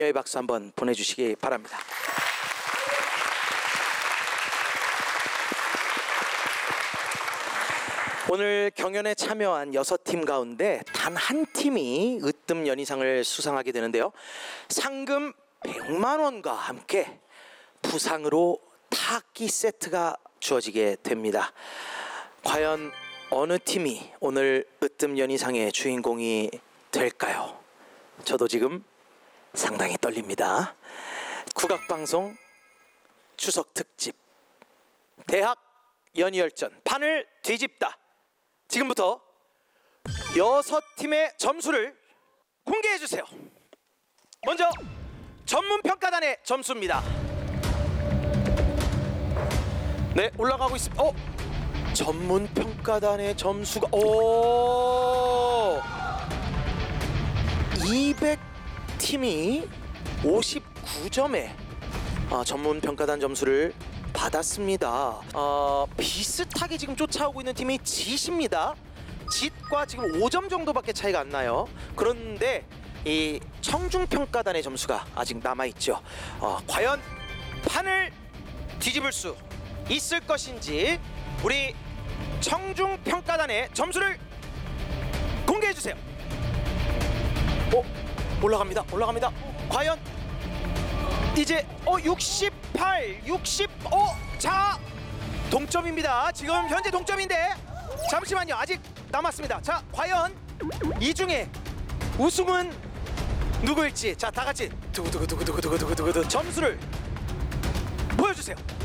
격려의 박수 한번 보내주시기 바랍니다. 오늘 경연에 참여한 6팀 가운데 단 한 팀이 으뜸 연희상을 수상하게 되는데요. 상금 100만 원과 함께 부상으로 타악기 세트가 주어지게 됩니다. 과연 어느 팀이 오늘 으뜸 연희상의 주인공이 될까요? 저도 지금 상당히 떨립니다. 국악방송 추석 특집 대학 연희열전 판을 뒤집다. 지금부터 6팀의 점수를 공개해 주세요. 먼저 전문평가단의 점수입니다. 네, 올라가고 있습니다. 전문평가단의 점수가 200팀이 59점에 전문평가단 점수를 받았습니다. 비슷하게 지금 쫓아오고 있는 팀이 짓입니다. 짓과 지금 5점 정도밖에 차이가 안 나요. 그런데 이 청중평가단의 점수가 아직 남아있죠. 과연 판을 뒤집을 수 있을 것인지 우리 청중평가단의 점수를 공개해주세요. 올라갑니다. 과연 이제 68, 65. 자, 동점입니다. 지금 현재 동점인데 잠시만요. 아직 남았습니다. 자, 과연 이 중에 우승은 누구일지. 자, 다 같이 두구두구두구두구두구두구 점수를 보여주세요.